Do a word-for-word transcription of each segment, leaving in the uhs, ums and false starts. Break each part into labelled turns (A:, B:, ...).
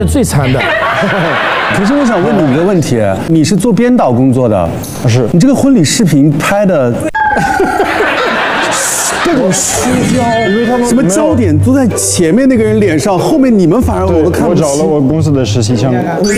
A: 最惨的。
B: 可是我想问你一个问题，你是做编导工作的，
A: 是
B: 你这个婚礼视频拍的各种虚焦，因为他们什么焦点都在前面那个人脸上，后面你们反而我都看不清。
C: 我找了我公司的实习生，便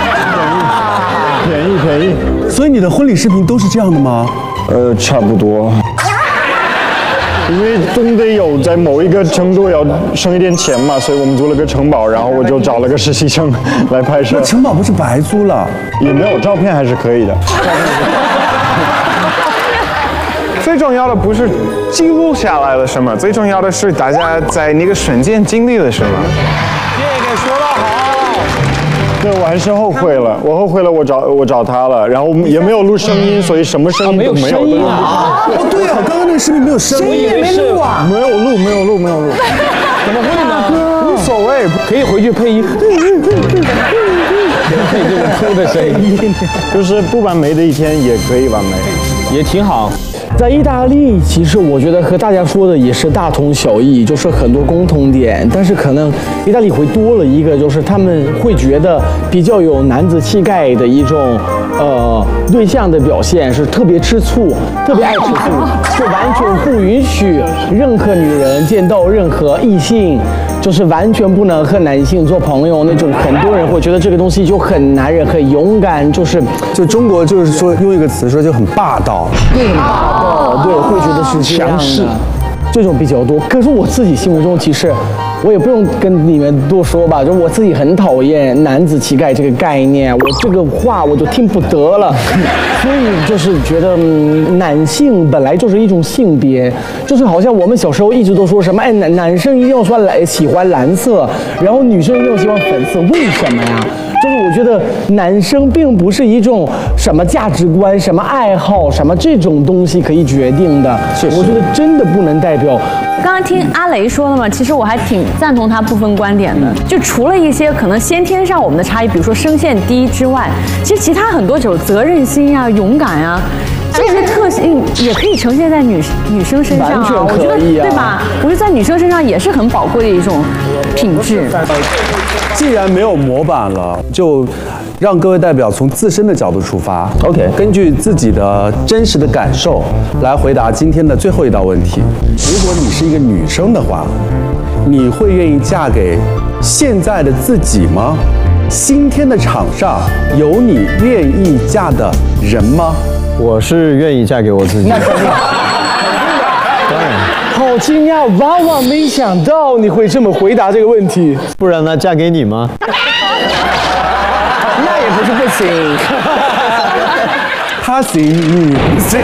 C: 宜便宜。
B: 所以你的婚礼视频都是这样的吗？
C: 呃，差不多。因为总得有在某一个程度要省一点钱嘛，所以我们租了个城堡，然后我就找了个实习生来拍摄。
B: 那城堡不是白租了？
C: 也没有，照片还是可以的。
D: 最重要的不是记录下来了什么，最重要的是大家在那个瞬间经历了什么。
A: 这个说得好。
C: 对，我还是后悔了，我后悔了，我找我找他了，然后也没有录声音，所以什么声音都没有。
A: 没有声音啊！
B: 哦，对啊，刚刚那个视频没有声音，
A: 也没录啊，
C: 没有录，没有录，没有录。
A: 怎么会呢？
D: 无所谓，
A: 可以回去配音。配这个哭的声音，
C: 就是不完美的一天也可以完美，
A: 也挺好。在意大利，其实我觉得和大家说的也是大同小异，就是很多共同点，但是可能意大利会多了一个，就是他们会觉得比较有男子气概的一种呃对象的表现是特别吃醋，特别爱吃醋，就完全不允许任何女人见到任何异性，就是完全不能和男性做朋友那种。很多人会觉得这个东西就很男人、很勇敢，就是
B: 就中国就是说用一个词说就很霸道，
A: 对，很霸道。对，会觉得是强势，这种比较多。可是我自己心目中，其实我也不用跟你们多说吧，就我自己很讨厌男子气概这个概念，我这个话我就听不得了。所以就是觉得、嗯、男性本来就是一种性别，就是好像我们小时候一直都说什么，哎，男男生一定要说蓝喜欢蓝色，然后女生一定要喜欢粉色，为什么呀？就是我觉得男生并不是一种什么价值观、什么爱好、什么这种东西可以决定的。我觉得真的不能代表。
E: 刚刚听阿雷说了嘛，其实我还挺赞同他部分观点的。就除了一些可能先天上我们的差异，比如说声线低之外，其实其他很多种责任心呀、勇敢呀。这些特性也可以呈现在女女生身上啊，我觉得对吧？我觉得在女生身上也是很宝贵的一种品质。
B: 既然没有模板了，就让各位代表从自身的角度出发 ，OK， 根据自己的真实的感受来回答今天的最后一道问题。如果你是一个女生的话，你会愿意嫁给现在的自己吗？新天的场上有你愿意嫁的人吗？
C: 我是愿意嫁给我自己。
A: 那肯定。当然。好惊讶，万万没想到你会这么回答这个问题。
C: 不然呢，嫁给你吗？
A: 那也不是不行。
B: 他行，你不行。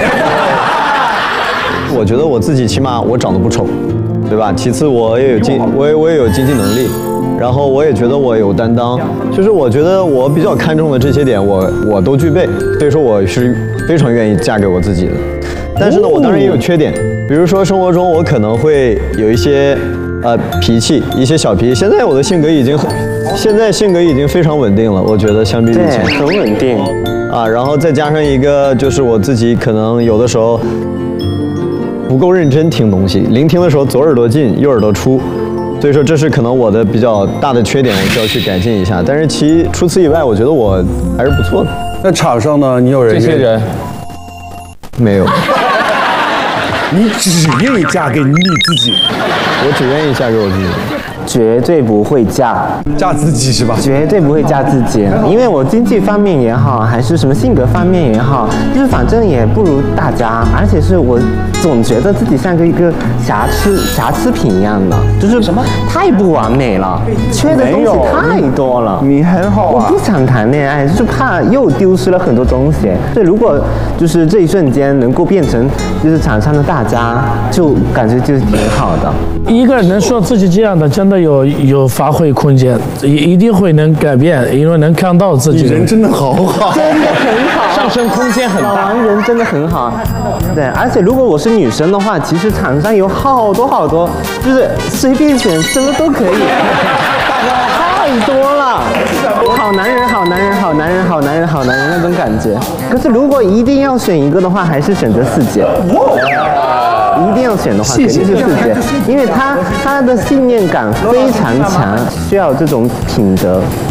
F: 我觉得我自己起码我长得不丑，对吧？其次我也有经，我也我也有经济能力。然后我也觉得我有担当，就是我觉得我比较看重的这些点我我都具备，所以说我是非常愿意嫁给我自己的。但是呢，我当然也有缺点，比如说生活中我可能会有一些呃脾气，一些小脾气。现在我的性格已经很，现在性格已经非常稳定了，我觉得相比以前
G: 很稳定
F: 啊。然后再加上一个就是我自己可能有的时候不够认真听东西，聆听的时候左耳朵进右耳朵出。所以说这是可能我的比较大的缺点，我需要去改进一下。但是其除此以外，我觉得我还是不错的。
B: 那场上呢，你有人
A: 这些人
F: 没有？
B: 你只愿意嫁给你自己？
F: 我只愿意嫁给我自己。
G: 绝对不会嫁
B: 嫁自己是吧？
G: 绝对不会嫁自己，因为我经济方面也好，还是什么性格方面也好，就是反正也不如大家，而且是我总觉得自己像个一个瑕疵瑕疵品一样的，就是什么太不完美了，缺的东西太多了。
D: 你很好啊，
G: 我不想谈恋爱，就是怕又丢失了很多东西。所以如果就是这一瞬间能够变成就是场上的大家，就感觉就是挺好的。
A: 一个人能说自己这样的，真的有有发挥空间，一一定会能改变，因为能看到自己。
B: 你人真的好好，
G: 真的很好，
A: 上升空间很大。
G: 老王人真的很好，对，而且如果我是女生的话，其实场上有好多好多，就是随便选什么都可以，太多了。好男人，好男人，好男人，好男人，好男人那种感觉。可是如果一定要选一个的话，还是选择四姐。一定要选的话，肯定是四姐，因为他他的信念感非常强，需要这种品德。